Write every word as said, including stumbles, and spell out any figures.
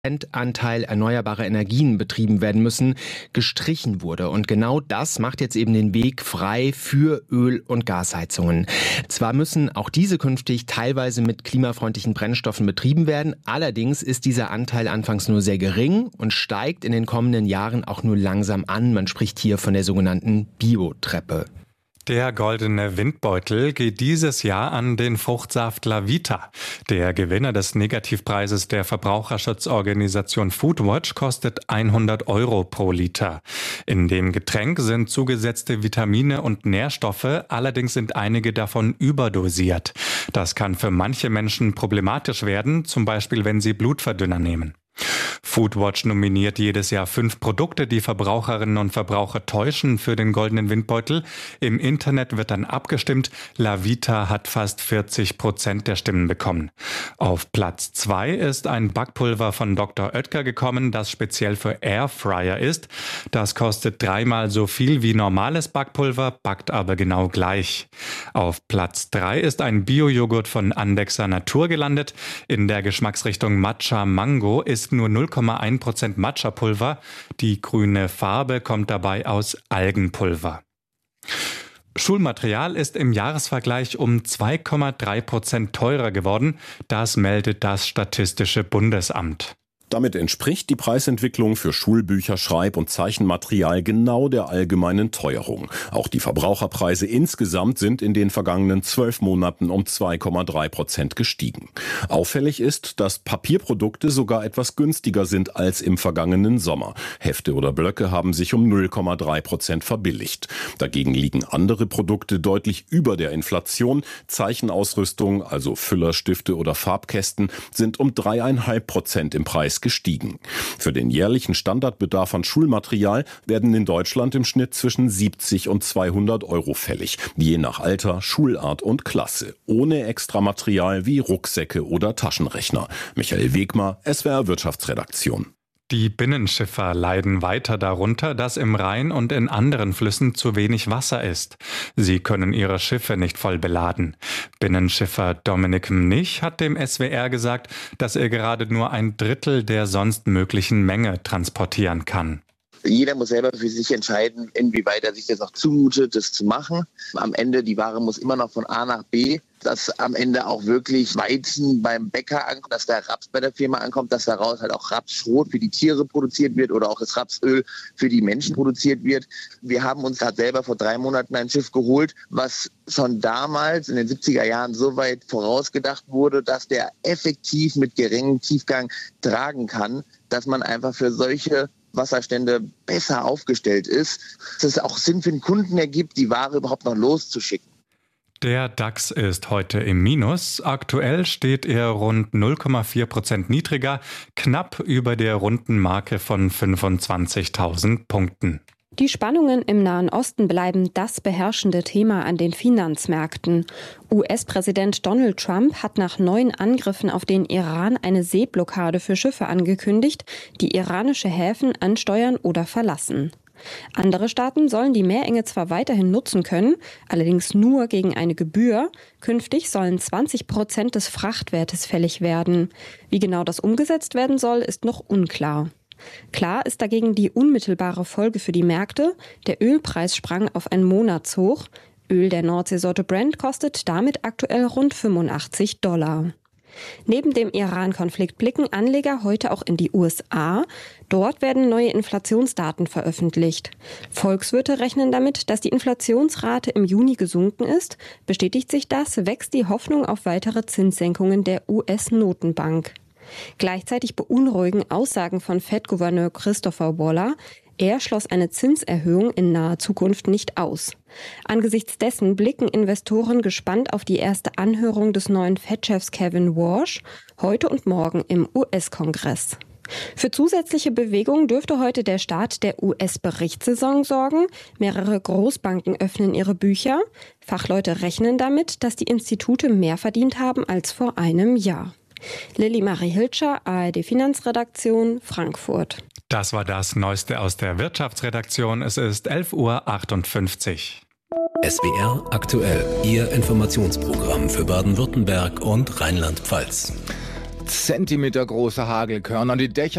Anteil erneuerbare Energien betrieben werden müssen, gestrichen wurde. Und genau das macht jetzt eben den Weg frei für Öl- und Gasheizungen. Zwar müssen auch diese künftig teilweise mit klimafreundlichen Brennstoffen betrieben werden, allerdings ist dieser Anteil anfangs nur sehr gering und steigt in den kommenden Jahren auch nur langsam an. Man spricht hier von der sogenannten Biotreppe. Der goldene Windbeutel geht dieses Jahr an den Fruchtsaft Lavita. Der Gewinner des Negativpreises der Verbraucherschutzorganisation Foodwatch kostet hundert Euro pro Liter. In dem Getränk sind zugesetzte Vitamine und Nährstoffe, allerdings sind einige davon überdosiert. Das kann für manche Menschen problematisch werden, zum Beispiel wenn sie Blutverdünner nehmen. Foodwatch nominiert jedes Jahr fünf Produkte, die Verbraucherinnen und Verbraucher täuschen für den goldenen Windbeutel. Im Internet wird dann abgestimmt. Lavita hat fast vierzig Prozent der Stimmen bekommen. Auf Platz zwei ist ein Backpulver von Doktor Oetker gekommen, das speziell für Airfryer ist. Das kostet dreimal so viel wie normales Backpulver, backt aber genau gleich. Auf Platz drei ist ein Bio-Joghurt von Andexer Natur gelandet. In der Geschmacksrichtung Matcha Mango ist nur null Komma eins Prozent Matcha-Pulver. Die grüne Farbe kommt dabei aus Algenpulver. Schulmaterial ist im Jahresvergleich um zwei Komma drei Prozent teurer geworden. Das meldet das Statistische Bundesamt. Damit entspricht die Preisentwicklung für Schulbücher, Schreib- und Zeichenmaterial genau der allgemeinen Teuerung. Auch die Verbraucherpreise insgesamt sind in den vergangenen zwölf Monaten um zwei Komma drei Prozent gestiegen. Auffällig ist, dass Papierprodukte sogar etwas günstiger sind als im vergangenen Sommer. Hefte oder Blöcke haben sich um null Komma drei Prozent verbilligt. Dagegen liegen andere Produkte deutlich über der Inflation. Zeichenausrüstung, also Füllerstifte oder Farbkästen, sind um drei Komma fünf Prozent im Preis gestiegen. Für den jährlichen Standardbedarf an Schulmaterial werden in Deutschland im Schnitt zwischen siebzig und zweihundert Euro fällig, je nach Alter, Schulart und Klasse, ohne Extramaterial wie Rucksäcke oder Taschenrechner. Michael Wegmar, S W R Wirtschaftsredaktion. Die Binnenschiffer leiden weiter darunter, dass im Rhein und in anderen Flüssen zu wenig Wasser ist. Sie können ihre Schiffe nicht voll beladen. Binnenschiffer Dominik Mnich hat dem S W R gesagt, dass er gerade nur ein Drittel der sonst möglichen Menge transportieren kann. Jeder muss selber für sich entscheiden, inwieweit er sich das auch zumutet, das zu machen. Am Ende, die Ware muss immer noch von A nach B, dass am Ende auch wirklich Weizen beim Bäcker ankommt, dass der Raps bei der Firma ankommt, dass daraus halt auch Rapsschrot für die Tiere produziert wird oder auch das Rapsöl für die Menschen produziert wird. Wir haben uns gerade selber vor drei Monaten ein Schiff geholt, was schon damals in den siebziger Jahren so weit vorausgedacht wurde, dass der effektiv mit geringem Tiefgang tragen kann, dass man einfach für solche Wasserstände besser aufgestellt ist, dass es auch Sinn für den Kunden ergibt, die Ware überhaupt noch loszuschicken. Der DAX ist heute im Minus. Aktuell steht er rund null Komma vier Prozent niedriger, knapp über der runden Marke von fünfundzwanzigtausend Punkten. Die Spannungen im Nahen Osten bleiben das beherrschende Thema an den Finanzmärkten. U S-Präsident Donald Trump hat nach neuen Angriffen auf den Iran eine Seeblockade für Schiffe angekündigt, die iranische Häfen ansteuern oder verlassen. Andere Staaten sollen die Meerenge zwar weiterhin nutzen können, allerdings nur gegen eine Gebühr. Künftig sollen zwanzig Prozent des Frachtwertes fällig werden. Wie genau das umgesetzt werden soll, ist noch unklar. Klar ist dagegen die unmittelbare Folge für die Märkte. Der Ölpreis sprang auf ein Monatshoch. Öl der Nordseesorte Brent kostet damit aktuell rund fünfundachtzig Dollar. Neben dem Iran-Konflikt blicken Anleger heute auch in die U S A. Dort werden neue Inflationsdaten veröffentlicht. Volkswirte rechnen damit, dass die Inflationsrate im Juni gesunken ist. Bestätigt sich das, wächst die Hoffnung auf weitere Zinssenkungen der U S-Notenbank. Gleichzeitig beunruhigen Aussagen von Fed-Gouverneur Christopher Waller. Er schloss eine Zinserhöhung in naher Zukunft nicht aus. Angesichts dessen blicken Investoren gespannt auf die erste Anhörung des neuen Fed-Chefs Kevin Warsh heute und morgen im U S-Kongress. Für zusätzliche Bewegung dürfte heute der Start der U S-Berichtssaison sorgen. Mehrere Großbanken öffnen ihre Bücher. Fachleute rechnen damit, dass die Institute mehr verdient haben als vor einem Jahr. Lilly Marie Hilscher, A R D Finanzredaktion, Frankfurt. Das war das Neueste aus der Wirtschaftsredaktion. Es ist elf Uhr achtundfünfzig. S W R aktuell, Ihr Informationsprogramm für Baden-Württemberg und Rheinland-Pfalz. Zentimeter große Hagelkörner. Die Dächer